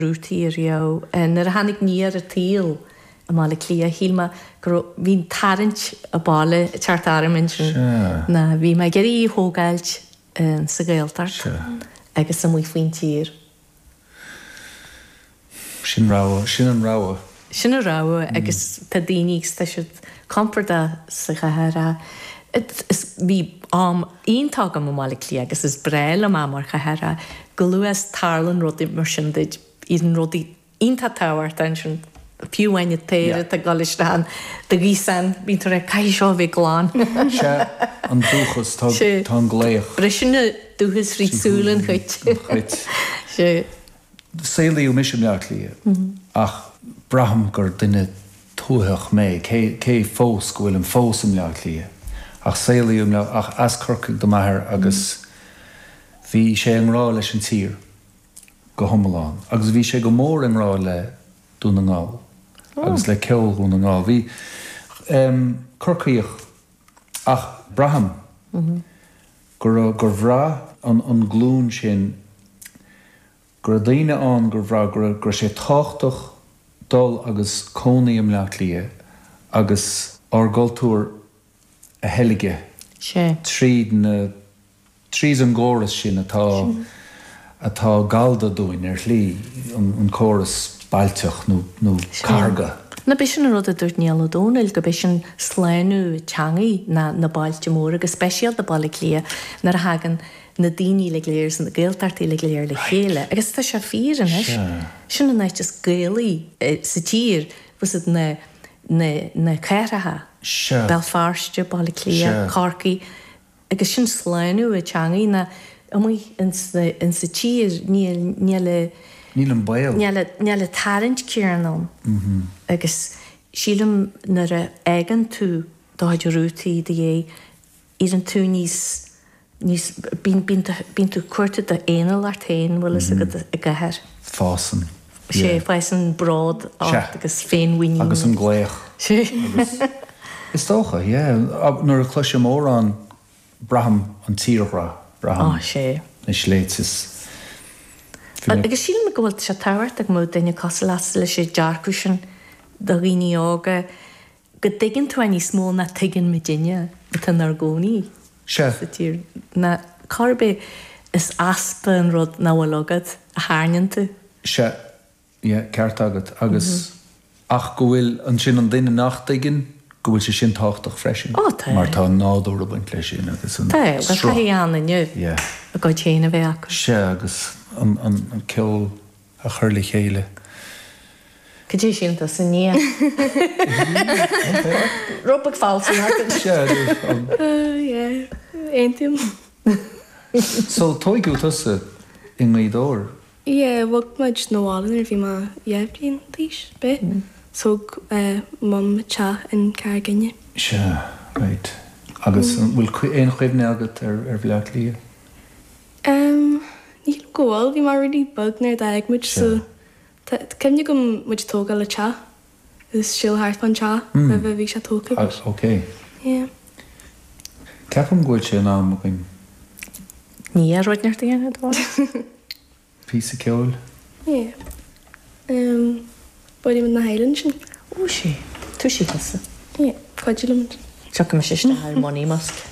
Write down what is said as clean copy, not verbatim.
rútíírio nar a hanig níar a tíl a mála clia hílma hín tarint a bála teartára sin na bhí me geirí hógailt sa gailtart agus sa mui faoin tír. Sin an ráha. Sin a ráha agus tá daoine tá siad comporta sa chahara. Bhí am iontág am mála clia agus is breil am mar chahara go luas tarlan rudí mar sin deid íon rudí ionta táhairt an sin fiúhaine téire a galistán de gísan bín tar a cai seo bhí gláán. Se an dúchas tá gléoch. Breisina dúchas rísúlan chuit. Saolaíú mis leach lia ach braham gur duine túthach mé cé fós go bhfuil an fósam leach lia ach saolaíú le ach ascurcaigh do maithir agus bhí sé an rá leis an tír go thomaláin agus bhí sé go mór an rá le dún an gáil agus le ceolún an gáil bhí curcaíoch ach braham gur bhrá an glún sin gur daine an gur bhrá gur sé táchtach dul agus cónaíam leach lia agus ar gultúr a heilige tríd an gcóras sin atá galda dúin ar lí an córas bailteach nó carga. Na bis sin rud a dúirt níal dónail go bis sin sléinú teangaí na bailte mór agus speisial de bailla lia nar a hagan na daoine le léir san na gailtartaí le léir le chéile. Agus tá sé fír an is. Sin na neit is gaalaí sa tír was it na cairatha. Belfáiste bailla lia, Corcaí. Agus sin sléinú a teangaí na amí in sa tír níl an bail. Níl a tarint céarnán. Agus sílam nar a aigan tú dáidir rútaí de dhé ar an tú níos bín tú cuirte de éanal ar tain bhfuil is a gathir. Fásan. sé fáisan brád agus féinhuiine. Agus an gléach. Is tócha, nuair a chluise mór an braham an tíorra braham. sé. Na sléitis. Agus síl me gohfuil se táhairt ag mó daine cos las lei sé dearcúsin do rií ága go dtuigeann tú ní smó na tuigeann me dinne tan ar gcónaí. Se. Na carbé is aspa an rud náhfuil agad a háneanta. Se, ceart agad. Agus ach go bhfuil an sin an duine nach tuigeann go bhfuil sé sin táchtach freisin. Mar tá nádú a baint lei sin agus an Tá, bhil anna nniu a go chéana bheith acu. Se agus an ceol a chuirla chéile. Go dtí sínta san ní. Rúpach fáilsa Eintim. So tóigú tusa i nglaidóir? Bhag muid nóhálan ar bhí má dhéhblin tíis be. So mam te in Carginne. Se, right. Agus bhfuil éon chuimhne agat ar bhleach lia? Níl góil, bhí mar ridí bagnar daag muid so cemne go muid tóga le te. Is síl háart fan te, bhí sé tóga. Ok. Ceapam gúil sé ná mo chuin? Ní a roiid neirta gana dá? Písa ceol? Báidí na heilann sin. Ó sé, tú sí tasa? Coidirlamid. Seach go me sé háil móí masc.